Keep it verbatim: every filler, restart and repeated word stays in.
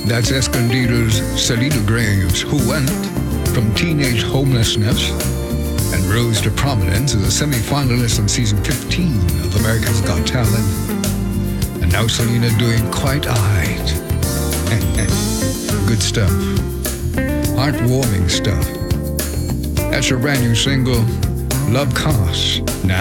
That's Escondido's Selena Graves, who went from teenage homelessness and rose to prominence as a semi-finalist in season fifteen of America's Got Talent. And now Selena doing quite alright. Good stuff. Heartwarming stuff. That's her brand new single, Love Costs. Now,